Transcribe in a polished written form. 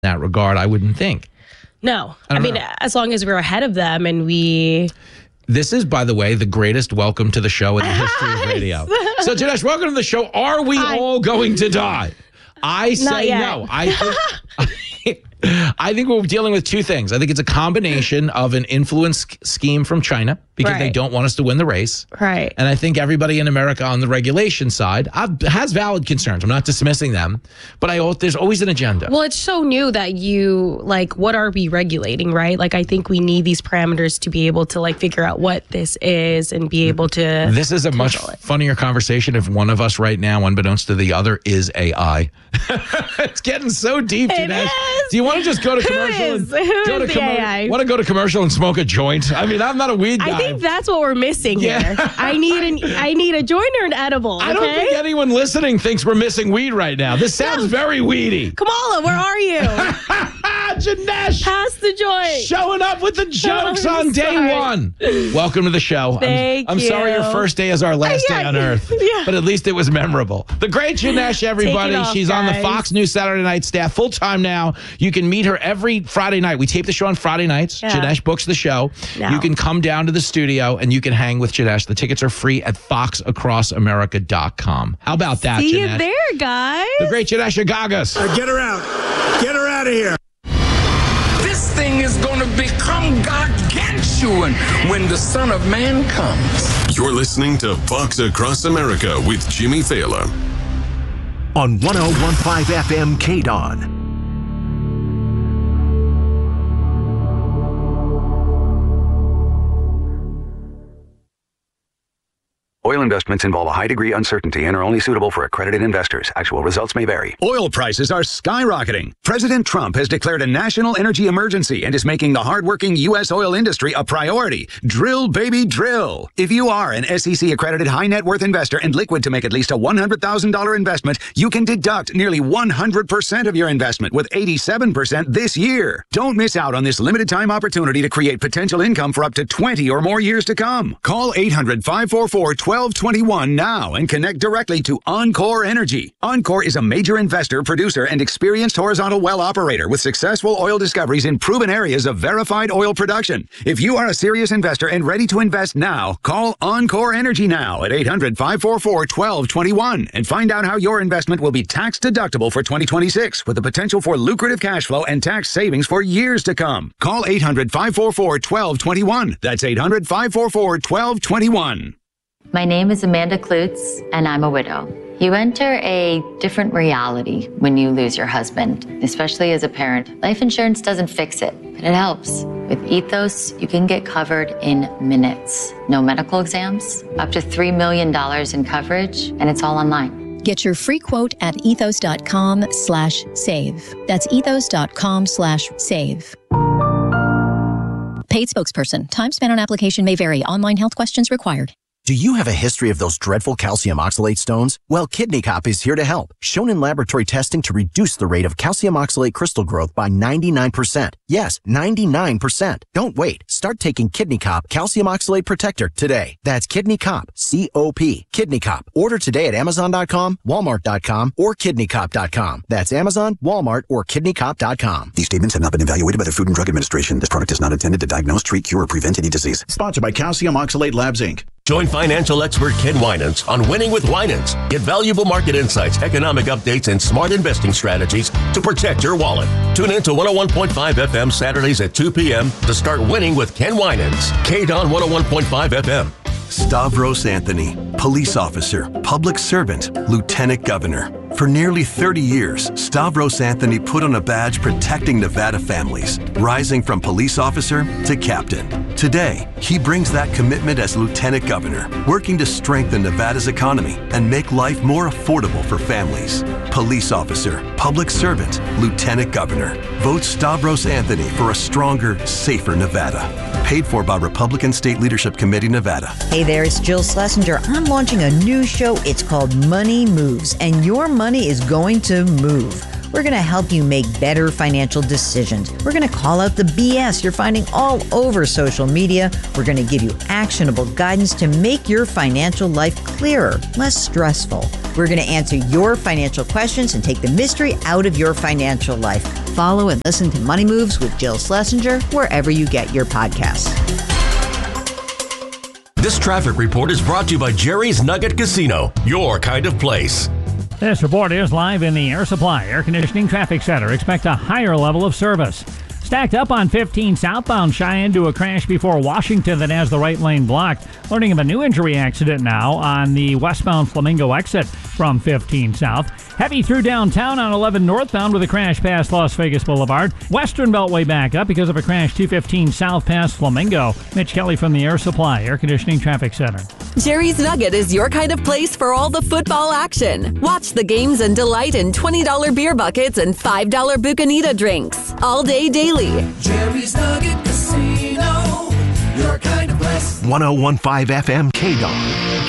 that regard, I wouldn't think. No. I mean, as long as we're ahead of them and we... This is, by the way, the greatest welcome to the show in the history of radio. So, Janesh, welcome to the show. Are we all going to die? I say no. I think we're dealing with two things. I think it's a combination of an influence scheme from China because they don't want us to win the race. Right. And I think everybody in America on the regulation side has valid concerns. I'm not dismissing them, but there's always an agenda. Well, it's so new that what are we regulating, right? Like, I think we need these parameters to be able to, figure out what this is and be able to... This is a much funnier conversation if one of us right now, unbeknownst to the other, is AI. It's getting so deep, Janesh. Do you want to just go to commercial? Want to go to commercial and smoke a joint? I mean, I'm not a weed guy. I think that's what we're missing here. I need a joint or an edible. Okay? I don't think anyone listening thinks we're missing weed right now. This sounds very weedy. Kamala, where are you? Janesh, pass the joint. Showing up with the jokes on day one. Welcome to the show. I'm sorry your first day is our last day on Earth, but at least it was memorable. The great Janesh, everybody. She's on the Fox News Saturday night staff, full time now. You can meet her every Friday night. We tape the show on Friday nights. Janesh books the show. You can come down to the studio and you can hang with Janesh. The tickets are free at foxacrossamerica.com. How about that, See Janesh? you there, guys. The great Janesh Agagas. Get her out. Get her out of here. This thing is going to become gargantuan when the Son of Man comes. You're listening to Fox Across America with Jimmy Failla on 101.5 FM KDON. Oil investments involve a high degree of uncertainty and are only suitable for accredited investors. Actual results may vary. Oil prices are skyrocketing. President Trump has declared a national energy emergency and is making the hardworking U.S. oil industry a priority. Drill, baby, drill. If you are an SEC-accredited high net worth investor and liquid to make at least a $100,000 investment, you can deduct nearly 100% of your investment with 87% this year. Don't miss out on this limited time opportunity to create potential income for up to 20 or more years to come. Call 800-544-1221 now and connect directly to Encore Energy. Encore is a major investor, producer, and experienced horizontal well operator with successful oil discoveries in proven areas of verified oil production. If you are a serious investor and ready to invest now, call Encore Energy now at 800-544-1221 and find out how your investment will be tax deductible for 2026 with the potential for lucrative cash flow and tax savings for years to come. Call 800-544-1221. That's 800-544-1221. My name is Amanda Klutz, and I'm a widow. You enter a different reality when you lose your husband, especially as a parent. Life insurance doesn't fix it, but it helps. With Ethos, you can get covered in minutes. No medical exams, up to $3 million in coverage, and it's all online. Get your free quote at ethos.com/save. That's ethos.com/save. Paid spokesperson. Time spent on application may vary. Online health questions required. Do you have a history of those dreadful calcium oxalate stones? Well, Kidney Cop is here to help. Shown in laboratory testing to reduce the rate of calcium oxalate crystal growth by 99%. Yes, 99%. Don't wait. Start taking Kidney Cop Calcium Oxalate Protector today. That's Kidney Cop, C-O-P. Kidney Cop. Order today at Amazon.com, Walmart.com, or KidneyCop.com. That's Amazon, Walmart, or KidneyCop.com. These statements have not been evaluated by the Food and Drug Administration. This product is not intended to diagnose, treat, cure, or prevent any disease. Sponsored by Calcium Oxalate Labs, Inc. Join financial expert Ken Winans on Winning with Winans. Get valuable market insights, economic updates, and smart investing strategies to protect your wallet. Tune in to 101.5 FM Saturdays at 2 p.m. to start winning with Ken Winans. KDON 101.5 FM. Stavros Anthony, police officer, public servant, lieutenant governor. For nearly 30 years, Stavros Anthony put on a badge protecting Nevada families, rising from police officer to captain. Today, he brings that commitment as lieutenant governor, working to strengthen Nevada's economy and make life more affordable for families. Police officer, public servant, lieutenant governor. Vote Stavros Anthony for a stronger, safer Nevada. Paid for by Republican State Leadership Committee, Nevada. Hey there, it's Jill Schlesinger. I'm launching a new show. It's called Money Moves, and your money is going to move. We're going to help you make better financial decisions. We're going to call out the BS you're finding all over social media. We're going to give you actionable guidance to make your financial life clearer, less stressful. We're going to answer your financial questions and take the mystery out of your financial life. Follow and listen to Money Moves with Jill Schlesinger wherever you get your podcasts. This traffic report is brought to you by Jerry's Nugget Casino, your kind of place. This report is live in the Air Supply Air Conditioning Traffic Center. Expect a higher level of service. Stacked up on 15 southbound Cheyenne to a crash before Washington that has the right lane blocked. Learning of a new injury accident now on the westbound Flamingo exit from 15 south. Heavy through downtown on 11 northbound with a crash past Las Vegas Boulevard. Western Beltway back up because of a crash 215 south past Flamingo. Mitch Kelly from the Air Supply Air Conditioning Traffic Center. Jerry's Nugget is your kind of place for all the football action. Watch the games and delight in $20 beer buckets and $5 Bucanita drinks. All day, daily. Jerry's Nugget Casino, your kind of place. 101.5 FM KDON.